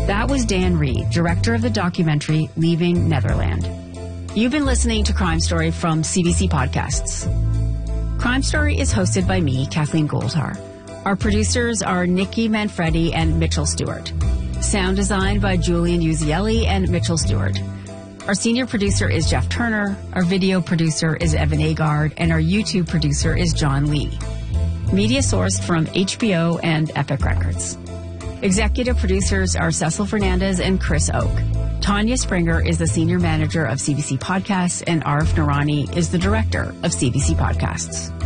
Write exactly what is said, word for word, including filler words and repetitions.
That was Dan Reed, director of the documentary Leaving Netherland. You've been listening to Crime Story from C B C Podcasts. Crime Story is hosted by me, Kathleen Goldhar. Our producers are Nikki Manfredi and Mitchell Stewart. Sound design by Julian Uzielli and Mitchell Stewart. Our senior producer is Jeff Turner. Our video producer is Evan Agard. And our YouTube producer is John Lee. Media sourced from H B O and Epic Records. Executive producers are Cecil Fernandez and Chris Oak. Tanya Springer is the senior manager of C B C Podcasts, and Arif Noorani is the director of C B C Podcasts.